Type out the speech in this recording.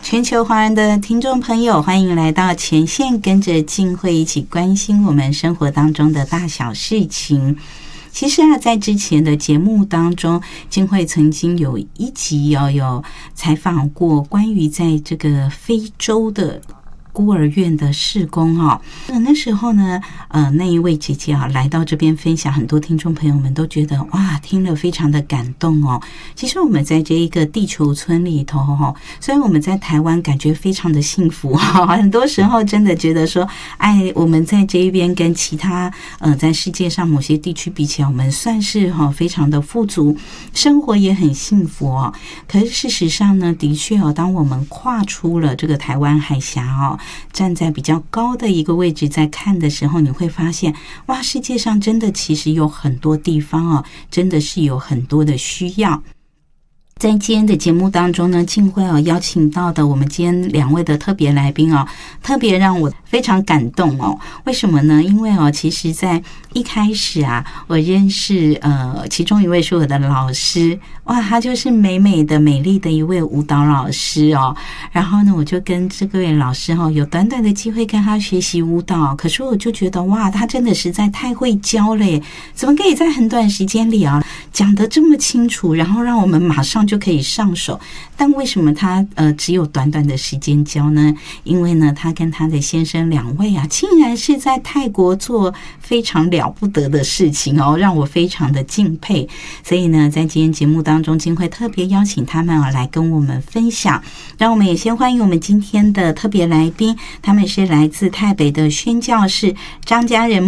全球华人的听众朋友，欢迎来到前线，跟着静慧一起关心我们生活当中的大小事情。其实啊，在之前的节目当中，静慧曾经有一集有采访过关于在这个非洲的孤儿院的事工哦。那时候呢，那一位姐姐啊来到这边分享，很多听众朋友们都觉得哇，听了非常的感动哦。其实我们在这一个地球村里头哈，虽然我们在台湾感觉非常的幸福哈，很多时候真的觉得说，哎，我们在这一边跟其他在世界上某些地区比起来，我们算是非常的富足，生活也很幸福哦。可是事实上呢，的确哦，当我们跨出了这个台湾海峡哦，站在比较高的一个位置在看的时候，你会发现哇，世界上真的其实有很多地方哦，真的是有很多的需要。在今天的节目当中呢，静慧邀请到的我们今天两位的特别来宾特别让我非常感动为什么呢？因为其实在一开始啊，我认识其中一位是我的老师，哇，他就是美丽的一位舞蹈老师然后呢，我就跟这位老师有短短的机会跟他学习舞蹈，可是我就觉得哇，他真的实在太会教了耶，怎么可以在很短时间里讲得这么清楚，然后让我们马上就可以上手。但为什么他只有短短的时间教呢？因为呢，他跟他的先生两位竟然是在泰国做非常了不得的事情让我非常的敬佩。所以呢，在今天节目当中，静慧特别邀请他们来跟我们分享。让我们也先欢迎我们今天的特别来宾，他们是来自台北的宣教士张家人